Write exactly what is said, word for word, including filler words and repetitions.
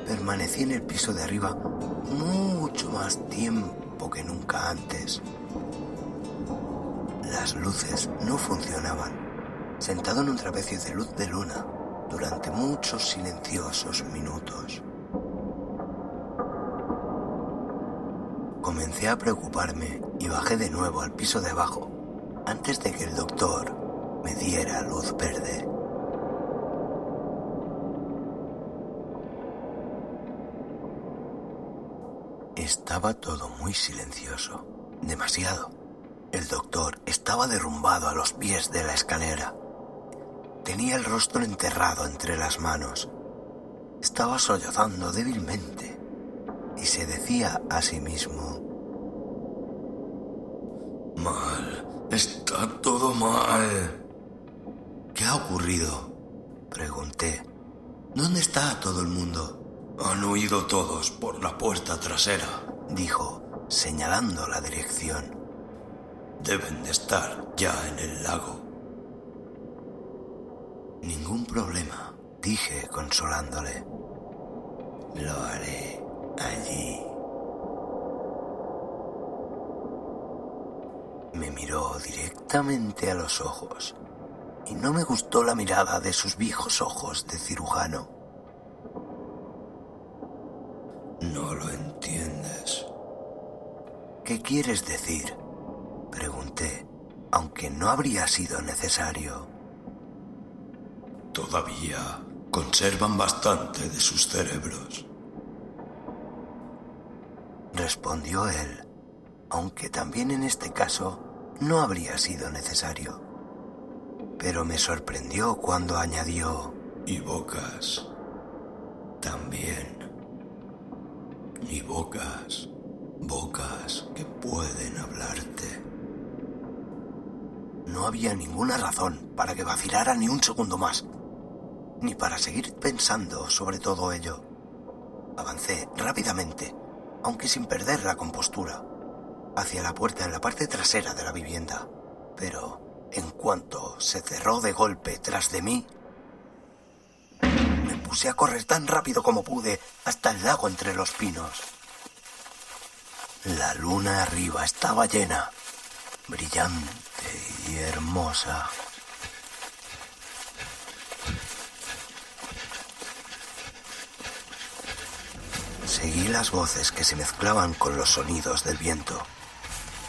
Permanecí en el piso de arriba mucho más tiempo que nunca antes. Las luces no funcionaban. Sentado en un trapecio de luz de luna durante muchos silenciosos minutos. Comencé a preocuparme y bajé de nuevo al piso de abajo antes de que el doctor me diera luz verde. Estaba todo muy silencioso, demasiado. El doctor estaba derrumbado a los pies de la escalera. Tenía el rostro enterrado entre las manos. Estaba sollozando débilmente y se decía a sí mismo: Mal, está todo mal. ¿Qué ha ocurrido?, pregunté. ¿Dónde está todo el mundo? Han huido todos por la puerta trasera, dijo, señalando la dirección. Deben de estar ya en el lago. Ningún problema, dije consolándole. Lo haré allí. Me miró directamente a los ojos y no me gustó la mirada de sus viejos ojos de cirujano. No lo entiendes. ¿Qué quieres decir?, pregunté, aunque no habría sido necesario. Todavía conservan bastante de sus cerebros, respondió él, aunque también en este caso no habría sido necesario. Pero me sorprendió cuando añadió: y bocas también. Y bocas, bocas que pueden hablarte. No había ninguna razón para que vacilara ni un segundo más, ni para seguir pensando sobre todo ello. Avancé rápidamente, aunque sin perder la compostura, hacia la puerta en la parte trasera de la vivienda. Pero en cuanto se cerró de golpe tras de mí, me puse a correr tan rápido como pude hasta el lago entre los pinos. La luna arriba estaba llena, brillante y hermosa. Seguí las voces que se mezclaban con los sonidos del viento.